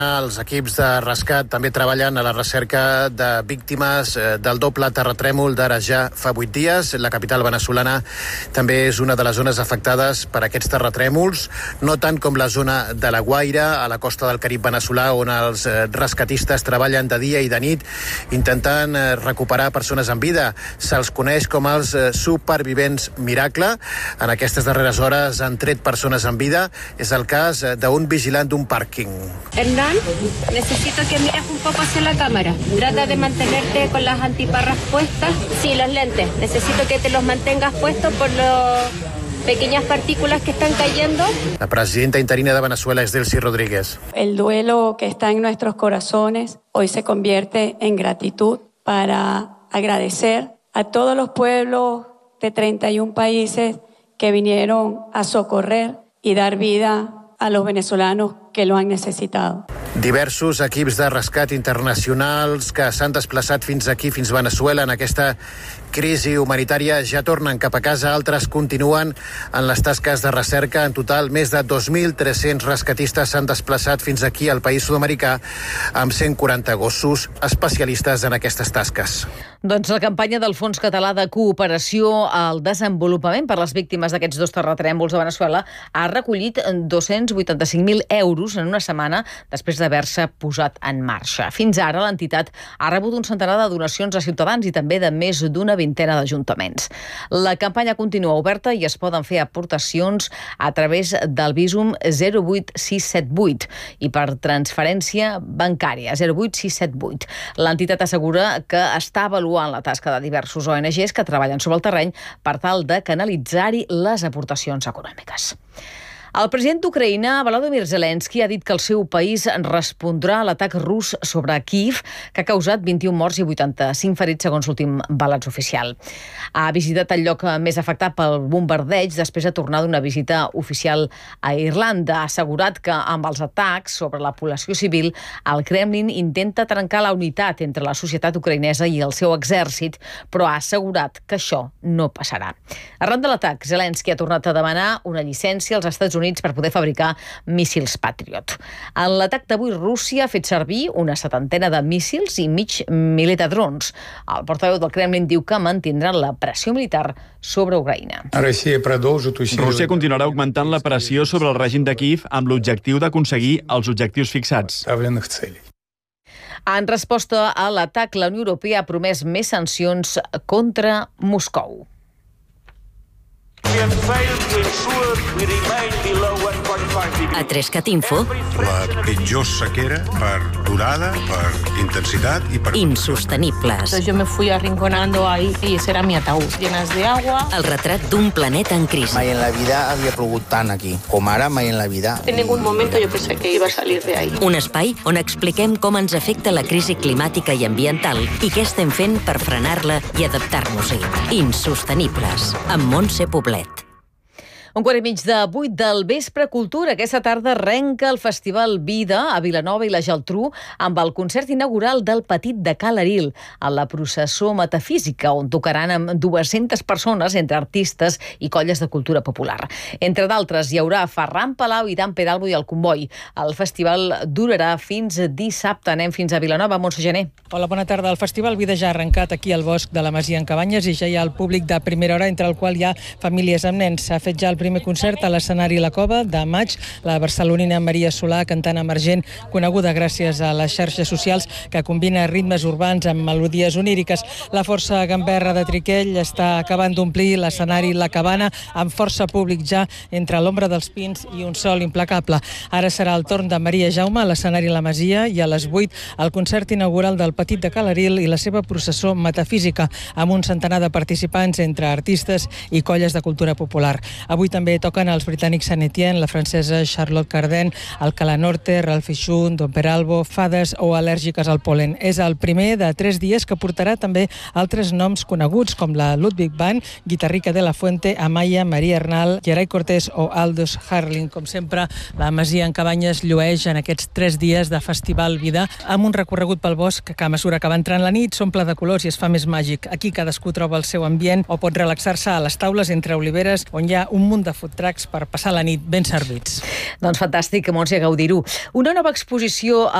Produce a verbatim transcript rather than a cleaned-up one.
Els equips de rescat també treballen a la recerca de víctimes del doble terratrèmol d'ara ja fa vuit dies. La capital veneçolana també és una de les zones afectades per aquests terratrèmols, no tant com la zona de la Guaira, a la costa del Carib veneçolà, on els rescatistes treballen de dia i de nit intentant recuperar persones en vida. Se'ls coneix com els supervivents miracle. En aquestes darreres hores han tret persones en vida. És el cas d'un vigilant d'un pàrquing. Hernán, necesito que mires un poco hacia la cámara. Trata de mantenerte con las antiparras puestas. Sí, los lentes. Necesito que te los mantengas puestos por las pequeñas partículas que están cayendo. La presidenta interina de Venezuela es Delcy Rodríguez. El duelo que está en nuestros corazones hoy se convierte en gratitud para agradecer a todos los pueblos de treinta y un países que vinieron a socorrer y dar vida a los venezolanos que lo han necesitado. Diversos equips de rescat internacionals que s'han desplaçat fins aquí, fins Veneçuela, en aquesta crisi humanitària, ja tornen cap a casa. Altres continuen en les tasques de recerca. En total, més de dos mil tres-cents rescatistes s'han desplaçat fins aquí al país sud-americà amb cent quaranta gossos especialistes en aquestes tasques. Doncs la campanya del Fons Català de Cooperació al Desenvolupament per les víctimes d'aquests dos terratrèmols de Veneçuela ha recollit dos-cents vuitanta-cinc mil euros en una setmana després d'haver-se posat en marxa. Fins ara, l'entitat ha rebut un centenar de donacions a ciutadans i també de més d'una vintena d'ajuntaments. La campanya continua oberta i es poden fer aportacions a través del Bizum zero vuit sis set vuit i per transferència bancària zero vuit sis set vuit. L'entitat assegura que està avaluant la tasca de diversos O N Ges que treballen sobre el terreny per tal de canalitzar-hi les aportacions econòmiques. El president d'Ucraïna, Volodymyr Zelensky, ha dit que el seu país respondrà a l'atac rus sobre Kíev, que ha causat vint-i-un morts i vuitanta-cinc ferits, segons l'últim balanç oficial. Ha visitat el lloc més afectat pel bombardeig després de tornar d'una visita oficial a Irlanda. Ha assegurat que amb els atacs sobre la població civil, el Kremlin intenta trencar la unitat entre la societat ucraïnesa i el seu exèrcit, però ha assegurat que això no passarà. Arran de l'atac, Zelensky ha tornat a demanar una llicència als Estats Units Units per poder fabricar míssils Patriot. En l'atac d'avui, Rússia ha fet servir una setantena de míssils i mig miler de drons. El portaveu del Kremlin diu que mantindrà la pressió militar sobre Ucraïna. Rússia continuarà augmentant la pressió sobre el règim de Kíev amb l'objectiu d'aconseguir els objectius fixats. En resposta a l'atac, la Unió Europea ha promès més sancions contra Moscou. A Trescat Info, la pitjor sequera per durada, per intensitat i per... insostenibles. Yo me fui arrinconando ahí y ese era mi ataúd, llenas de agua. El retrat d'un planeta en crisi. Mai en la vida havia plogut tant aquí, com ara mai en la vida. En ningún momento yo pensé que iba a salir de ahí. Un espai on expliquem com ens afecta la crisi climàtica i ambiental i què estem fent per frenar-la i adaptar-nos-hi. Insostenibles, amb Montse Poblet. Un quart i mig de vuit del vespre, Cultura. Aquesta tarda arrenca el Festival Vida a Vilanova i la Geltrú amb el concert inaugural del Petit de Ca l'Aril, a la processó metafísica, on tocaran amb dues-centes persones entre artistes i colles de cultura popular. Entre d'altres, hi haurà Ferran Palau i Dan Peralbo i el Comboi. El festival durarà fins dissabte. Anem fins a Vilanova, Montse Gené. Hola, bona tarda. El Festival Vida ja ha arrencat aquí al Bosc de la Masia en Cabanyes i ja hi ha el públic de primera hora, entre el qual hi ha famílies amb nens. S'ha fet ja el primer concert a l'escenari La Cova de maig, la barcelonina Maria Solà, cantant emergent, coneguda gràcies a les xarxes socials, que combina ritmes urbans amb melodies oníriques. La Força Gamberra de Triquell està acabant d'omplir l'escenari La Cabana amb força públic ja entre l'ombra dels pins i un sol implacable. Ara serà el torn de Maria Jaume a l'escenari La Masia i a les vuit el concert inaugural del Petit de Ca l'Aril i la seva processó metafísica amb un centenar de participants entre artistes i colles de cultura popular. Avui també toquen els britànics Saint Etienne, la francesa Charlotte Cardin, Alcalá Norte, Ralph Ixun, Don Peralbo, Fades o Al·lèrgiques al pol·len. És el primer de tres dies que portarà també altres noms coneguts com la Ludwig Band, Guitarrica de la Fuente, Amaya, Maria Arnal, Gerai Cortés o Aldous Harling. Com sempre, la Masia en Cabanyes llueix en aquests tres dies de Festival Vida amb un recorregut pel bosc que a mesura que va entrant la nit s'omple de colors i es fa més màgic. Aquí cadascú troba el seu ambient o pot relaxar-se a les taules entre oliveres on hi ha un munt munt de food trucks per passar la nit ben servits. Doncs fantàstic, Montse, gaudir-ho. Una nova exposició